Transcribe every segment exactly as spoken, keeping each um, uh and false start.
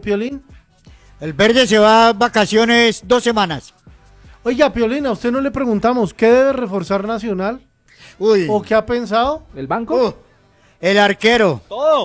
Piolín? El verde se va a vacaciones dos semanas. Oiga, Piolín, a usted no le preguntamos, ¿qué debe reforzar Nacional? Uy. ¿O qué ha pensado? ¿El banco? Uh, el arquero. Todo.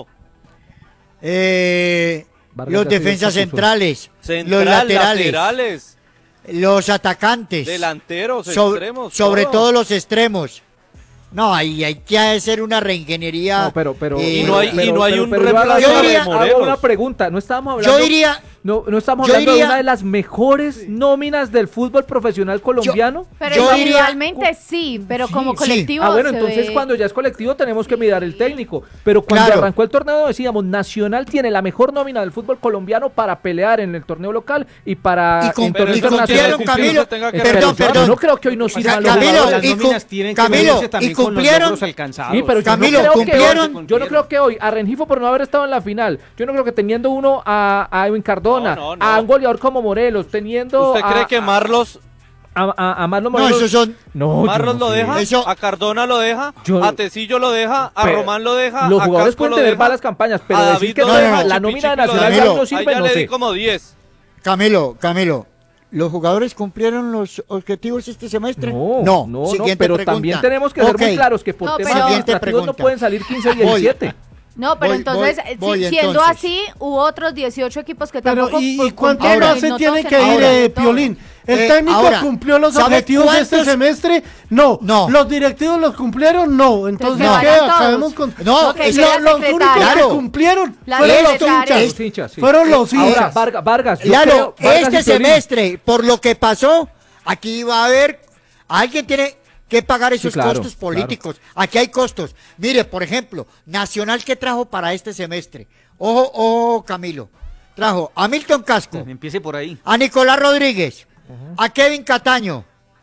Eh, los defensas centrales. Central, los laterales. laterales. Los atacantes. Delanteros, so extremos. Sobre todo. todo los extremos. No, ahí hay que hacer una reingeniería. No, pero, pero, eh, y no hay, pero, y no hay pero, un pero, pero reemplazo yo de diría- hago Morelos. una pregunta, no estábamos hablando, yo diría, no, no estamos yo hablando diría- de una de las mejores nóminas del fútbol profesional colombiano. Pero Yo diría- individualmente sí, pero Sí, como sí. colectivo Ah, bueno, se entonces ve- cuando ya es colectivo tenemos que mirar el técnico. Pero cuando Claro. arrancó el torneo decíamos, Nacional tiene la mejor nómina del fútbol colombiano para pelear en el torneo local y para Y cum- en pero torneos y cumplieron, internacionales. Camilo, que tenga que Espera, perdón, yo perdón. No creo que hoy no sirvan los Camilo, jugadores. las y nóminas cu- tienen que Camilo, medirse también y con los cumplieron- logros alcanzados. Sí, pero yo Camilo, no creo que ¿cumplieron? hoy, yo no creo que hoy a Rengifo por no haber estado en la final, yo no creo que teniendo uno a, a Edwin Cardona, No, no, no. a un goleador como Morelos, teniendo ¿Usted a, cree que Marlos, a, a, a Marlon no, Morelos, esos son. no, yo Marlos no lo sé. deja? Eso- ¿A Cardona lo deja? Yo- ¿A Tecillo lo deja? ¿A Pero Román lo deja? Los ¿A jugadores Casco pueden lo tener deja? malas campañas, pero ¿A decir David que lo no, deja? la Chipi nómina de Chipi lo Nacional deja? ya no Ahí sirve, ya no le di sé. como diez. Camilo, Camilo, ¿los jugadores cumplieron los objetivos este semestre? No, no, no, Siguiente pero pregunta. también tenemos que ser Ok. muy claros que por No, temas pero- administrativos no Siguiente pueden salir quince y Voy. diecisiete. No, pero Voy, entonces, voy, si- voy, siendo entonces. así, hubo otros dieciocho equipos que Pero tampoco... ¿y, y pues, cuánto cumplieron más y se no tiene todos que ir, cumplieron eh, todo. Piolín? ¿El Eh, técnico ahora, cumplió los ¿sabe objetivos de este cuántos? semestre? No. No. ¿Los directivos los cumplieron? No. Entonces, Entonces, ¿qué? que vayan Acabemos todos. con... No, No, que es sea que Lo- los únicos secretario. que cumplieron La fueron los secretaria. hinchas. Los hinchas, sí. Fueron los Ahora, hinchas. Ahora, Vargas, Vargas, yo Claro, creo- Vargas este y Piolín, semestre, por lo que pasó, aquí va a haber, alguien tiene que pagar esos Sí, claro, costos políticos. Aquí hay costos. Mire, por ejemplo, Nacional, ¿qué trajo para este semestre? Ojo, ojo, Camilo. Trajo a Milton Casco, Empiece por ahí. a Nicolás Rodríguez, a Kevin Cataño,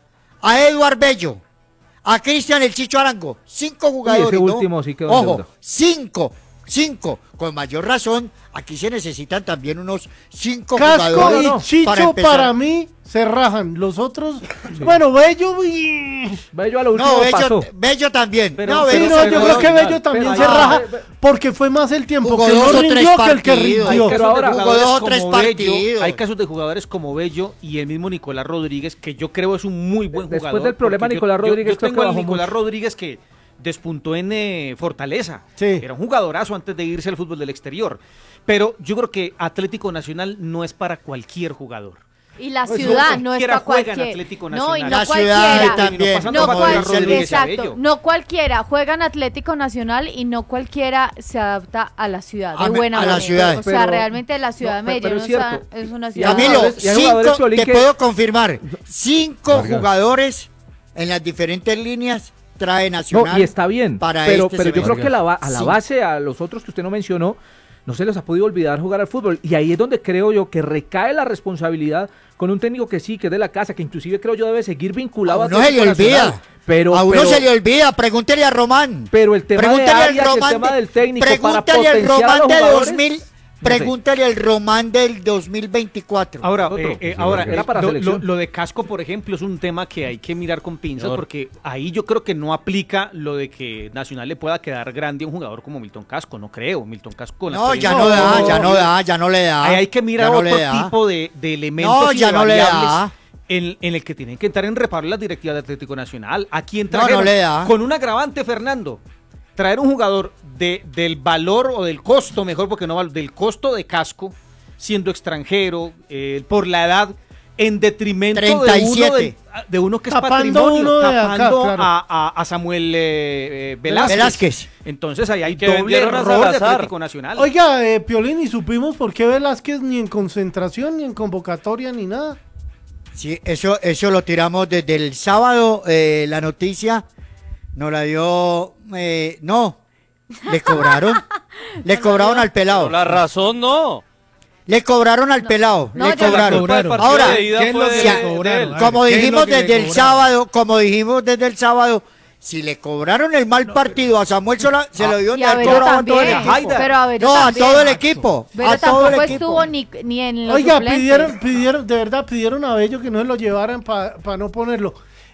a Eduard Bello, a Cristian El Chicho Arango. Cinco jugadores, ese ¿no? último sí quedó en Ojo, deuda. cinco, cinco. Con mayor razón, aquí se necesitan también unos cinco Casco jugadores y no, Chicho para para, empezar. mí se rajan. Los otros, bueno, Bello y... Bello a lo último No, Bello, pasó. Bello también. Pero- no, Sí, Bello no, se yo jugó creo que final. Bello también Pero se ahí- raja ve- ve- porque fue más el tiempo Jugó que dos no o tres rindió que el que partidos. rindió. Pero ahora- Jugó dos o tres como Bello, partidos. hay casos de jugadores como Bello y el mismo Nicolás Rodríguez, que yo creo es un muy buen Después jugador. del problema, porque yo- Nicolás yo- Rodríguez Yo, creo tengo que al bajó Nicolás mucho. Rodríguez que despuntó en eh, Fortaleza. Sí. Era un jugadorazo antes de irse al fútbol del exterior. Pero yo creo que Atlético Nacional no es para cualquier jugador. Y la Pues ciudad no no es cualquiera para juega en cualquiera. Atlético No, y no Nacional. La ciudad cualquiera. también. pasando No como cual- dice el Rodríguez y a exacto, Bello. no cualquiera juega en Atlético Nacional y no cualquiera se adapta a la ciudad de A me- buena a la manera. ciudad. O sea, Pero- realmente la ciudad no, de pero- pero Medellín es o sea, cierto. es una Y ciudad. Camilo, jugadores- y hay jugadores, cinco, Piolín, te que- puedo confirmar, cinco Vargas. jugadores en las diferentes líneas trae Nacional. No, y está bien, para pero, este pero yo creo semestre. que la ba- a la Sí. base, a los otros que usted no mencionó, no se les ha podido olvidar jugar al fútbol. Y ahí es donde creo yo que recae la responsabilidad con un técnico que sí, que es de la casa, que inclusive creo yo debe seguir vinculado A uno se le Atlético Nacional. olvida. Pero, a uno pero- se le olvida, pregúntele a Román. Pero el tema de Pregúntale al áreas y el Román tema de- del técnico para pregúntale al potenciar a Román los de jugadores, dos mil, no sé. pregúntale al Román del dos mil veinticuatro. Ahora, Otro. eh, eh, Sí, ahora era eh, para lo, selección. lo- lo de Casco, por ejemplo, es un tema que hay que mirar con pinzas Señor. porque ahí yo creo que no aplica lo de que Nacional le pueda quedar grande a un jugador como Milton Casco, no creo. Milton Casco con la No, ya experiencia- no da, No, ya no da, ya no le da. Ahí hay que mirar ya no otro le da. tipo de, de elementos No, y ya de no le da. variables en, en el que tienen que entrar en reparo las directivas de Atlético Nacional. ¿A quién No, trajeron? no le da. Con un agravante, Fernando. Traer un jugador de, del valor o del costo, mejor porque no val- del costo de Casco, siendo extranjero, eh, por la edad, en detrimento de treinta y uno, siete. de, de uno que es Tapando patrimonio, uno de acá, tapando claro. a, a- a Samuel eh, eh, Velázquez. Velázquez. Entonces ahí hay que doble vendieron a error de Salazar. Atlético Nacional. Oiga, eh, Piolín, y supimos por qué Velázquez ni en concentración, ni en convocatoria, ni nada. Sí, eso, eso lo tiramos desde el sábado, eh, la noticia nos la dio, eh, no, le cobraron, le cobraron al pelado, Pero la razón no. le cobraron al pelado, no, le ya la cobraron. cobraron. El partido Ahora, de ida ¿qué es fue lo que de- le de cobraron? él. A ver, como ¿qué es dijimos lo que le desde el cobraron? sábado, como dijimos desde el sábado, si le cobraron el mal partido a Samuel Sola, se lo dio Y a haber Bello cobrado a todo el también. equipo. Pero a Bello No, a también. todo el equipo, Pero a todo el tampoco equipo. estuvo ni, ni en los Oiga, suplentes. pidieron, pidieron, de verdad pidieron a Bello que no se lo llevaran para no ponerlo.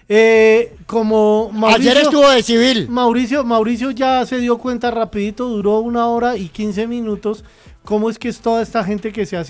Eh, como Mauricio, Ayer estuvo de civil. Mauricio, Mauricio ya se dio cuenta rapidito, duró una hora y quince minutos. ¿Cómo es que es toda esta gente que se hace?